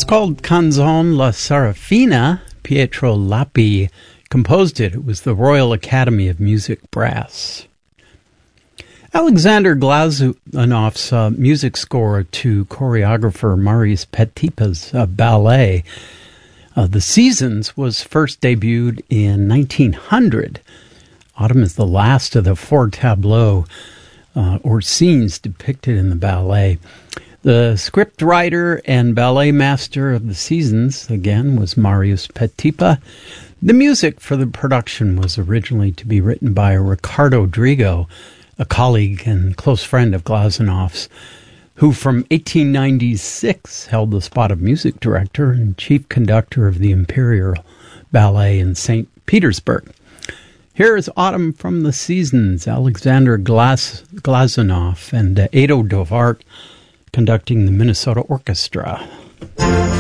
It's called Canzone la Serafina. Pietro Lappi composed it. It was the Royal Academy of Music Brass. Alexander Glazunov's music score to choreographer Marius Petipa's ballet, The Seasons, was first debuted in 1900. Autumn is the last of the four tableaux or scenes depicted in the ballet. The script writer and ballet master of The Seasons, again, was Marius Petipa. The music for the production was originally to be written by Riccardo Drigo, a colleague and close friend of Glazunov's, who from 1896 held the spot of music director and chief conductor of the Imperial Ballet in St. Petersburg. Here is Autumn from The Seasons, Alexander Glazunov and Edo Dovart conducting the Minnesota Orchestra.